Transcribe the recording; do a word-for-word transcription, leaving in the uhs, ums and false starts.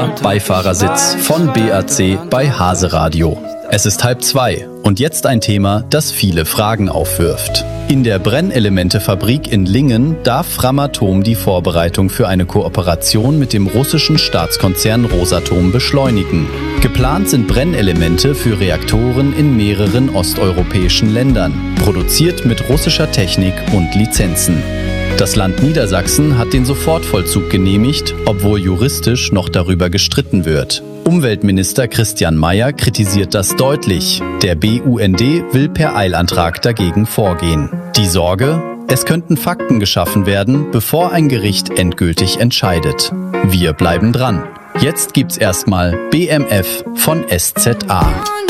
Beifahrersitz von B A C bei Hase Radio. Es ist halb zwei und jetzt ein Thema, das viele Fragen aufwirft. In der Brennelementefabrik in Lingen darf Framatome die Vorbereitung für eine Kooperation mit dem russischen Staatskonzern Rosatom beschleunigen. Geplant sind Brennelemente für Reaktoren in mehreren osteuropäischen Ländern, produziert mit russischer Technik und Lizenzen. Das Land Niedersachsen hat den Sofortvollzug genehmigt, obwohl juristisch noch darüber gestritten wird. Umweltminister Christian Mayer kritisiert das deutlich. Der B U N D will per Eilantrag dagegen vorgehen. Die Sorge? Es könnten Fakten geschaffen werden, bevor ein Gericht endgültig entscheidet. Wir bleiben dran. Jetzt gibt's erstmal B M F von S Z A.